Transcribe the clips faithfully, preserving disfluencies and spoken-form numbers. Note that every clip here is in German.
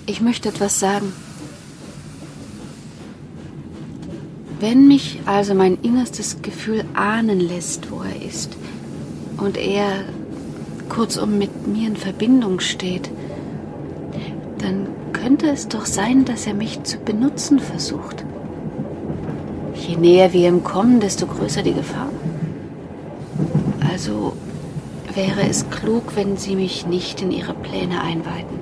Ich möchte etwas sagen. Wenn mich also mein innerstes Gefühl ahnen lässt, wo er ist, und er kurzum mit mir in Verbindung steht, dann könnte es doch sein, dass er mich zu benutzen versucht. Je näher wir ihm kommen, desto größer die Gefahr. Also wäre es klug, wenn Sie mich nicht in Ihre Pläne einweiten.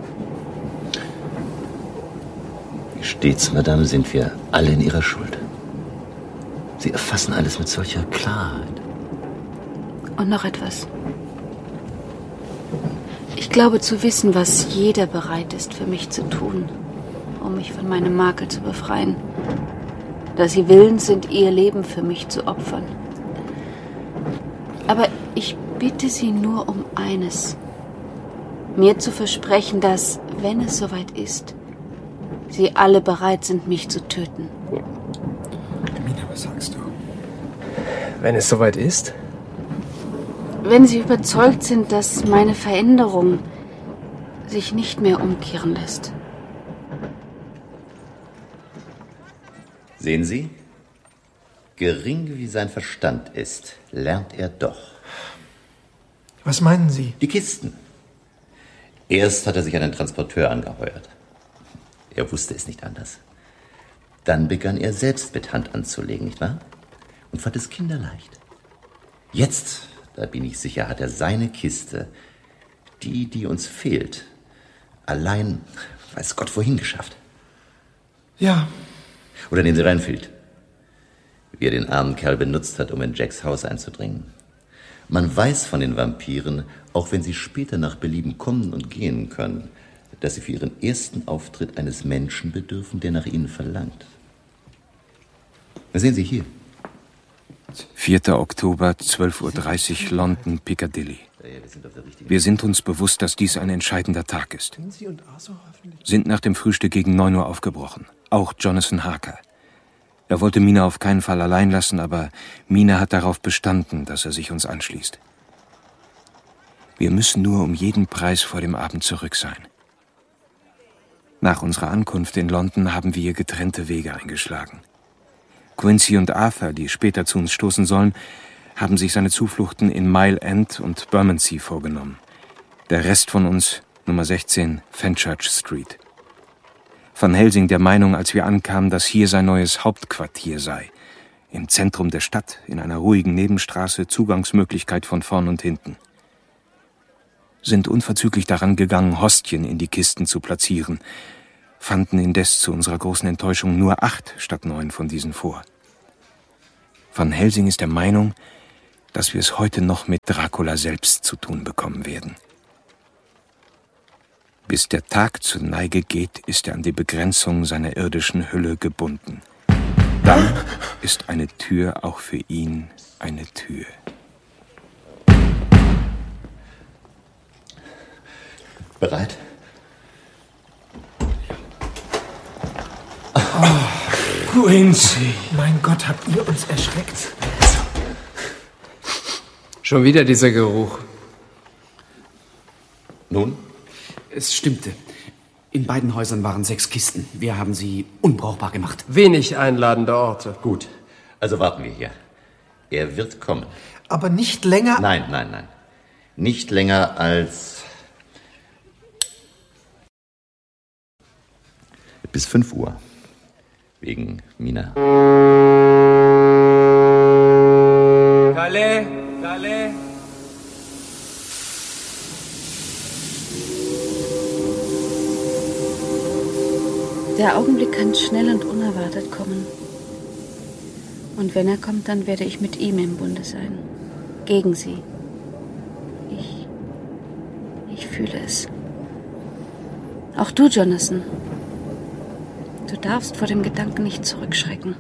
Wie stets, Madame, sind wir alle in Ihrer Schuld. Sie erfassen alles mit solcher Klarheit. Und noch etwas. Ich glaube zu wissen, was jeder bereit ist für mich zu tun, um mich von meinem Makel zu befreien. Dass sie willens sind, ihr Leben für mich zu opfern. Aber ich bitte Sie nur um eines. Mir zu versprechen, dass, wenn es soweit ist, Sie alle bereit sind, mich zu töten. Mina, was sagst du? Wenn es soweit ist? Wenn Sie überzeugt sind, dass meine Veränderung sich nicht mehr umkehren lässt. Sehen Sie? Gering wie sein Verstand ist, lernt er doch. Was meinen Sie? Die Kisten. Erst hat er sich einen Transporteur angeheuert. Er wusste es nicht anders. Dann begann er selbst mit Hand anzulegen, nicht wahr? Und fand es kinderleicht. Jetzt, da bin ich sicher, hat er seine Kiste, die, die uns fehlt, allein, weiß Gott wohin geschafft. Ja. Oder nehmen Sie Renfield, wie er den armen Kerl benutzt hat, um in Jacks Haus einzudringen. Man weiß von den Vampiren, auch wenn sie später nach Belieben kommen und gehen können, dass sie für ihren ersten Auftritt eines Menschen bedürfen, der nach ihnen verlangt. Sehen Sie hier. vierter Oktober, zwölf Uhr dreißig, London, Piccadilly. Wir sind uns bewusst, dass dies ein entscheidender Tag ist. Sind nach dem Frühstück gegen neun Uhr aufgebrochen. Auch Jonathan Harker. Er wollte Mina auf keinen Fall allein lassen, aber Mina hat darauf bestanden, dass er sich uns anschließt. Wir müssen nur um jeden Preis vor dem Abend zurück sein. Nach unserer Ankunft in London haben wir getrennte Wege eingeschlagen. Quincy und Arthur, die später zu uns stoßen sollen, haben sich seine Zufluchten in Mile End und Bermondsey vorgenommen. Der Rest von uns, Nummer sechzehn, Fenchurch Street. Van Helsing der Meinung, als wir ankamen, dass hier sein neues Hauptquartier sei. Im Zentrum der Stadt, in einer ruhigen Nebenstraße, Zugangsmöglichkeit von vorn und hinten. Sind unverzüglich daran gegangen, Hostien in die Kisten zu platzieren, fanden indes zu unserer großen Enttäuschung nur acht statt neun von diesen vor. Van Helsing ist der Meinung, dass wir es heute noch mit Dracula selbst zu tun bekommen werden. Bis der Tag zur Neige geht, ist er an die Begrenzung seiner irdischen Hülle gebunden. Dann ist eine Tür auch für ihn eine Tür. Bereit? Oh, Quincy. Mein Gott, habt ihr uns erschreckt? Schon wieder dieser Geruch. Nun? Es stimmte. In beiden Häusern waren sechs Kisten. Wir haben sie unbrauchbar gemacht. Wenig einladende Orte. Gut, also warten wir hier. Er wird kommen. Aber nicht länger... Nein, nein, nein. Nicht länger als... bis fünf Uhr. Wegen Mina. Calais, Calais. Der Augenblick kann schnell und unerwartet kommen. Und wenn er kommt, dann werde ich mit ihm im Bunde sein. Gegen sie. Ich... Ich fühle es. Auch du, Jonathan. Du darfst vor dem Gedanken nicht zurückschrecken.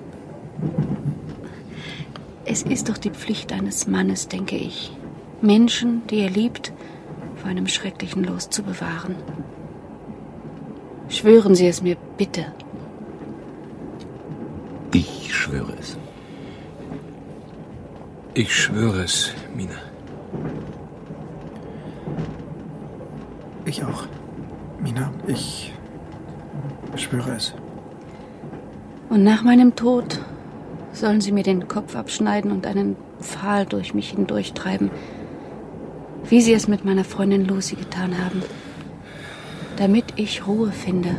Es ist doch die Pflicht eines Mannes, denke ich, Menschen, die er liebt, vor einem schrecklichen Los zu bewahren. Schwören Sie es mir, bitte. Ich schwöre es. Ich schwöre es, Mina. Ich auch. Mina, ich... Ich schwöre es. Und nach meinem Tod sollen sie mir den Kopf abschneiden und einen Pfahl durch mich hindurchtreiben, wie sie es mit meiner Freundin Lucy getan haben, damit ich Ruhe finde.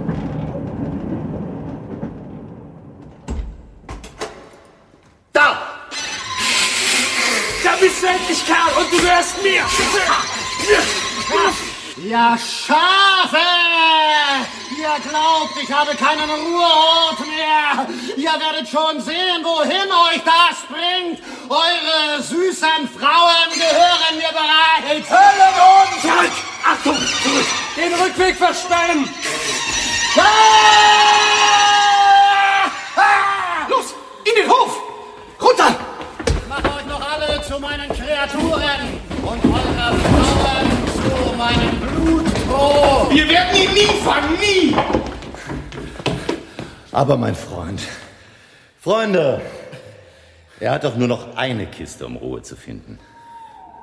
Da! Da bist du endlich, Kerl, und du gehörst mir! Ja, Schafe! Ihr glaubt, ich habe keinen Ruheort mehr. Ihr werdet schon sehen, wohin euch das bringt. Eure süßen Frauen gehören mir bereits. Höllenhund! Zurück! Achtung! Zurück! Den Rückweg versperren! Los! In den Hof! Runter! Ich mache euch noch alle zu meinen Kreaturen und eure Frauen zu meinem Bluttrog. Wir werden ihn nie fangen, nie! Aber mein Freund, Freunde, er hat doch nur noch eine Kiste, um Ruhe zu finden.